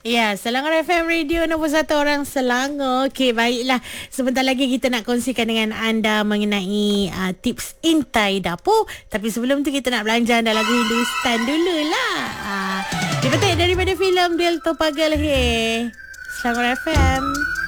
Ya, Selangor FM Radio nombor 1 orang Selangor. Okey, baiklah. Sebentar lagi kita nak kongsikan dengan anda mengenai tips intai dapur. Tapi sebelum tu kita nak belanja anda lagu Hindustan dululah. Dipetik daripada filem Duel Topagal He. Selangor FM.